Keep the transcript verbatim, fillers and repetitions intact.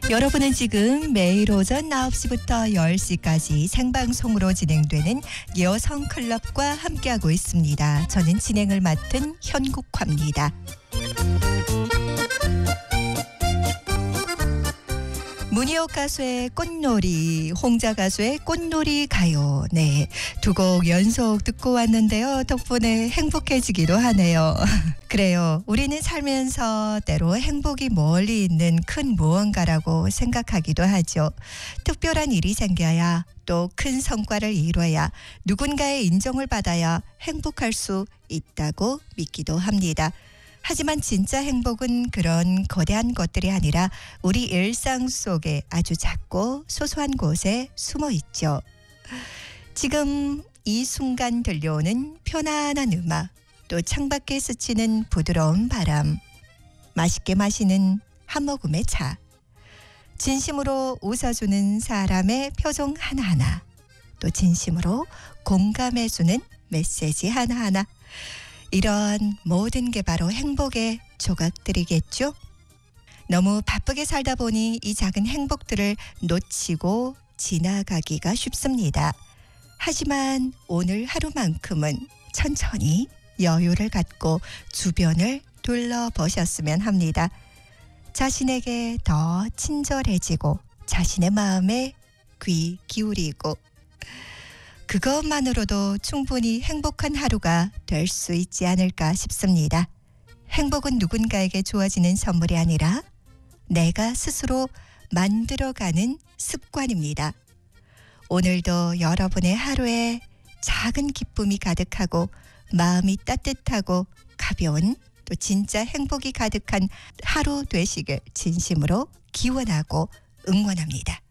여러분은 지금 매일 오전 아홉 시부터 열 시까지 생방송으로 진행되는 여성클럽과 함께하고 있습니다. 저는 진행을 맡은 현국화입니다. 문희옥 가수의 꽃놀이, 홍자 가수의 꽃놀이 가요. 네, 두 곡 연속 듣고 왔는데요. 덕분에 행복해지기도 하네요. 그래요. 우리는 살면서 때로 행복이 멀리 있는 큰 무언가라고 생각하기도 하죠. 특별한 일이 생겨야, 또 큰 성과를 이뤄야, 누군가의 인정을 받아야 행복할 수 있다고 믿기도 합니다. 하지만 진짜 행복은 그런 거대한 것들이 아니라 우리 일상 속에 아주 작고 소소한 곳에 숨어 있죠. 지금 이 순간 들려오는 편안한 음악, 또 창밖에 스치는 부드러운 바람, 맛있게 마시는 한 모금의 차, 진심으로 웃어주는 사람의 표정 하나하나, 또 진심으로 공감해주는 메시지 하나하나, 이런 모든 게 바로 행복의 조각들이겠죠? 너무 바쁘게 살다 보니 이 작은 행복들을 놓치고 지나가기가 쉽습니다. 하지만 오늘 하루만큼은 천천히 여유를 갖고 주변을 둘러보셨으면 합니다. 자신에게 더 친절해지고 자신의 마음에 귀 기울이고, 그것만으로도 충분히 행복한 하루가 될 수 있지 않을까 싶습니다. 행복은 누군가에게 주어지는 선물이 아니라 내가 스스로 만들어가는 습관입니다. 오늘도 여러분의 하루에 작은 기쁨이 가득하고 마음이 따뜻하고 가벼운, 또 진짜 행복이 가득한 하루 되시길 진심으로 기원하고 응원합니다.